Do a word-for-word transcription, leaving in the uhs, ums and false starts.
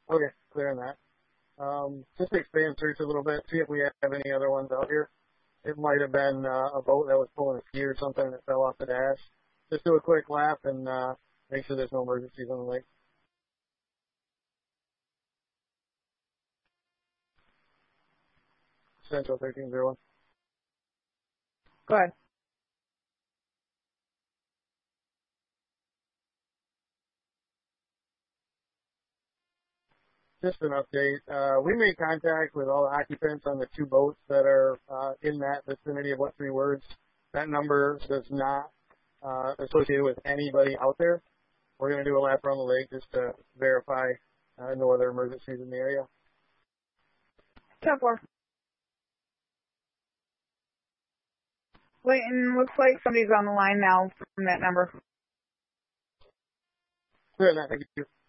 Okay, clear on that. Um, just to expand search a little bit, see if we have any other ones out here. It might have been uh, a boat that was pulling a ski or something that fell off the dash. Just do a quick lap and uh, make sure there's no emergencies on the lake. Central thirteen zero one. Go ahead. Just an update. Uh, we made contact with all the occupants on the two boats that are uh, in that vicinity of what three words. That number does not uh, associate with anybody out there. We're going to do a lap around the lake just to verify uh, no other emergencies in the area. ten four. Clayton, looks like somebody's on the line now from that number. Clear on that. Thank you.